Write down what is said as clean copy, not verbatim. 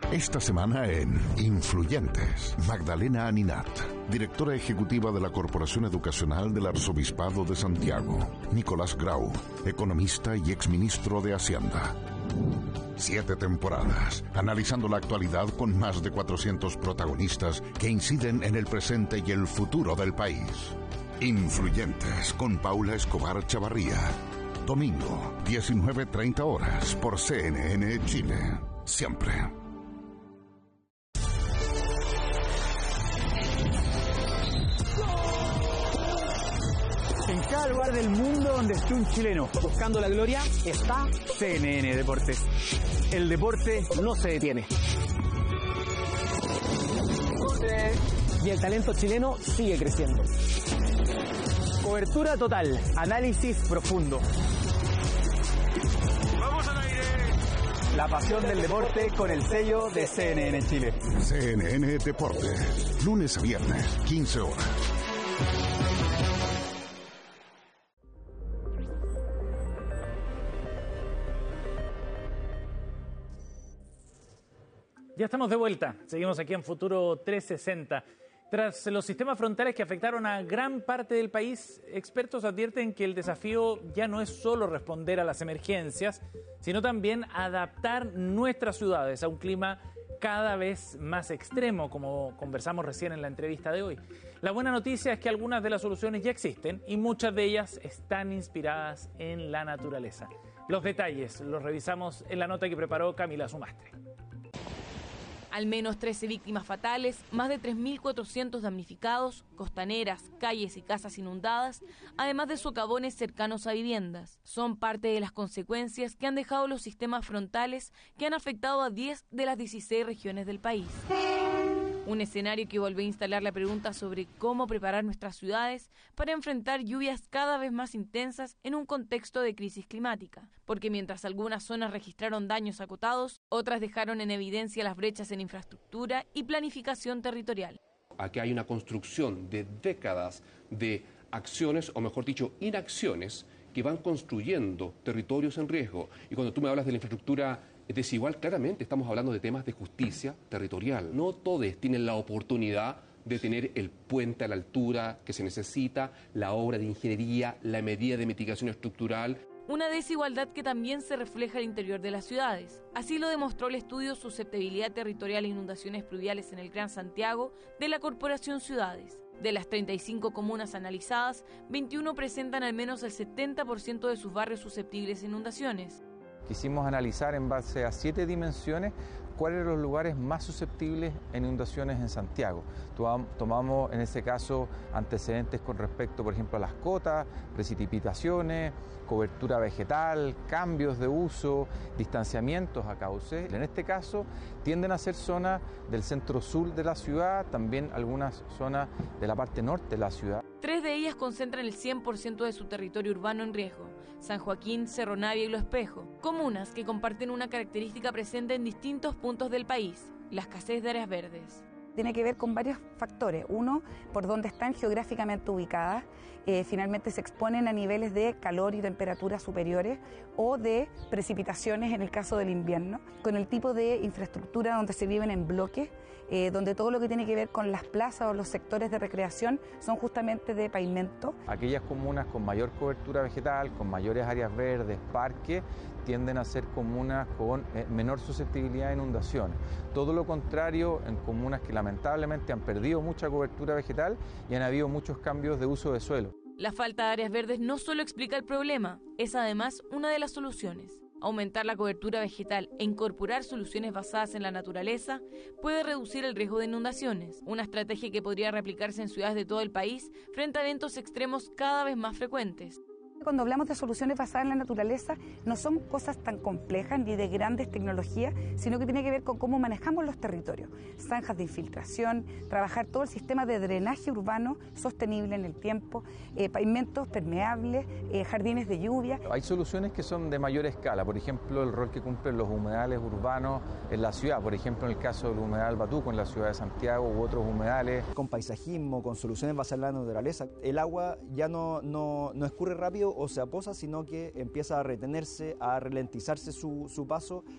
Esta semana en Influyentes, Magdalena Aninat, directora ejecutiva de la Corporación Educacional del Arzobispado de Santiago. Nicolás Grau, economista y exministro de Hacienda. 7 temporadas, analizando la actualidad con más de 400 protagonistas que inciden en el presente y el futuro del país. Influyentes, con Paula Escobar Chavarría. Domingo, 19:30 horas, por CNN Chile. Siempre. En cada lugar del mundo donde esté un chileno buscando la gloria, está CNN Deportes. El deporte no se detiene. Y el talento chileno sigue creciendo. Cobertura total, análisis profundo. ¡Vamos al aire! La pasión del deporte con el sello de CNN Chile. CNN Deportes, lunes a viernes, 15 horas. Ya estamos de vuelta, seguimos aquí en Futuro 360. Tras los sistemas frontales que afectaron a gran parte del país, expertos advierten que el desafío ya no es solo responder a las emergencias, sino también adaptar nuestras ciudades a un clima cada vez más extremo, como conversamos recién en la entrevista de hoy. La buena noticia es que algunas de las soluciones ya existen y muchas de ellas están inspiradas en la naturaleza. Los detalles los revisamos en la nota que preparó Camila Sumastre. Al menos 13 víctimas fatales, más de 3.400 damnificados, costaneras, calles y casas inundadas, además de socavones cercanos a viviendas. Son parte de las consecuencias que han dejado los sistemas frontales que han afectado a 10 de las 16 regiones del país. Un escenario que volvió a instalar la pregunta sobre cómo preparar nuestras ciudades para enfrentar lluvias cada vez más intensas en un contexto de crisis climática. Porque mientras algunas zonas registraron daños acotados, otras dejaron en evidencia las brechas en infraestructura y planificación territorial. Aquí hay una construcción de décadas de acciones, o mejor dicho, inacciones, que van construyendo territorios en riesgo. Y cuando tú me hablas de la infraestructura desigual, claramente estamos hablando de temas de justicia territorial. No todos tienen la oportunidad de tener el puente a la altura que se necesita, la obra de ingeniería, la medida de mitigación estructural. Una desigualdad que también se refleja al interior de las ciudades. Así lo demostró el estudio Susceptibilidad Territorial a Inundaciones Pluviales en el Gran Santiago de la Corporación Ciudades. De las 35 comunas analizadas, 21 presentan al menos el 70% de sus barrios susceptibles a inundaciones. Quisimos analizar en base a 7 dimensiones cuáles eran los lugares más susceptibles a inundaciones en Santiago. Tomamos en este caso antecedentes con respecto, por ejemplo, a las cotas, precipitaciones, cobertura vegetal, cambios de uso, distanciamientos a cauces. En este caso tienden a ser zonas del centro-sur de la ciudad, también algunas zonas de la parte norte de la ciudad. 3 de ellas concentran el 100% de su territorio urbano en riesgo: San Joaquín, Cerro Navia y Lo Espejo. Comunas que comparten una característica presente en distintos puntos del país: la escasez de áreas verdes. Tiene que ver con varios factores. Uno, por dónde están geográficamente ubicadas. Finalmente se exponen a niveles de calor y temperaturas superiores o de precipitaciones en el caso del invierno. Con el tipo de infraestructura donde se viven en bloques, donde todo lo que tiene que ver con las plazas o los sectores de recreación son justamente de pavimento. Aquellas comunas con mayor cobertura vegetal, con mayores áreas verdes, parques, tienden a ser comunas con menor susceptibilidad a inundaciones. Todo lo contrario en comunas que lamentablemente han perdido mucha cobertura vegetal y han habido muchos cambios de uso de suelo. La falta de áreas verdes no solo explica el problema, es además una de las soluciones. Aumentar la cobertura vegetal e incorporar soluciones basadas en la naturaleza puede reducir el riesgo de inundaciones, una estrategia que podría replicarse en ciudades de todo el país frente a eventos extremos cada vez más frecuentes. Cuando hablamos de soluciones basadas en la naturaleza, no son cosas tan complejas ni de grandes tecnologías, sino que tiene que ver con cómo manejamos los territorios. Zanjas de infiltración, trabajar todo el sistema de drenaje urbano sostenible en el tiempo, pavimentos permeables, jardines de lluvia. Hay soluciones que son de mayor escala, por ejemplo, el rol que cumplen los humedales urbanos en la ciudad, por ejemplo, en el caso del humedal Batuco en la ciudad de Santiago u otros humedales. Con paisajismo, con soluciones basadas en la naturaleza, el agua ya no escurre rápido o se aposa, sino que empieza a retenerse, a ralentizarse su paso.